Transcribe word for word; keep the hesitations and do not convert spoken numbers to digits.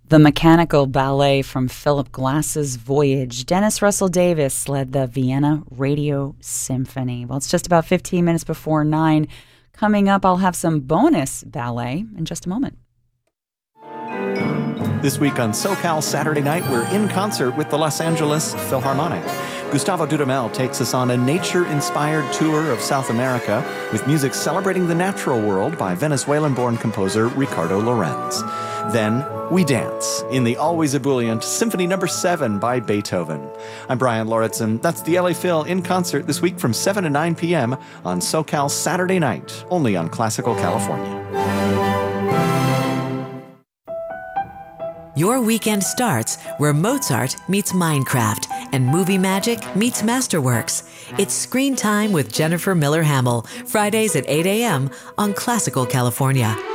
The Mechanical Ballet from Philip Glass's Voyage. Dennis Russell Davis led the Vienna Radio Symphony. Well, it's just about fifteen minutes before nine. Coming up, I'll have some bonus ballet in just a moment. This week on SoCal Saturday Night, we're in concert with the Los Angeles Philharmonic. Gustavo Dudamel takes us on a nature-inspired tour of South America with music celebrating the natural world by Venezuelan-born composer Ricardo Lorenz. Then we dance in the always ebullient Symphony Number seven by Beethoven. I'm Brian Lauritsen. That's the L A Phil in concert this week from seven to nine p.m. on SoCal Saturday Night, only on Classical California. Your weekend starts where Mozart meets Minecraft and movie magic meets Masterworks. It's Screen Time with Jennifer Miller Hamill, Fridays at eight a.m. on Classical California.